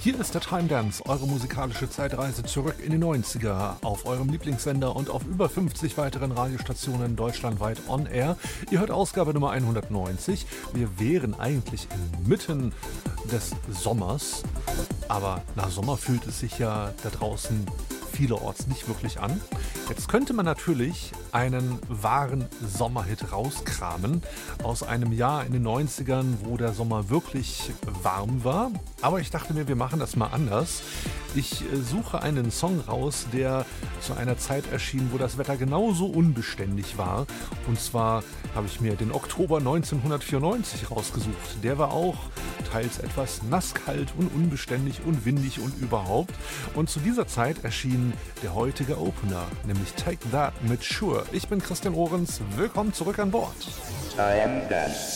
Hier ist der Time Dance, eure musikalische Zeitreise zurück in die 90er auf eurem Lieblingssender und auf über 50 weiteren Radiostationen deutschlandweit on air. Ihr hört Ausgabe Nummer 190. Wir wären eigentlich inmitten des Sommers, aber nach Sommer fühlt es sich ja da draußen vielerorts nicht wirklich an. Jetzt könnte man natürlich einen wahren Sommerhit rauskramen aus einem Jahr in den 90ern, wo der Sommer wirklich warm war. Aber ich dachte mir, wir machen das mal anders. Ich suche einen Song raus, der zu einer Zeit erschien, wo das Wetter genauso unbeständig war. Und zwar habe ich mir den Oktober 1994 rausgesucht. Der war auch teils etwas nasskalt und unbeständig und windig und überhaupt. Und zu dieser Zeit erschien der heutige Opener, nämlich Take That mit Sure. Ich bin Christian Ohrens. Willkommen zurück an Bord. Time Dance.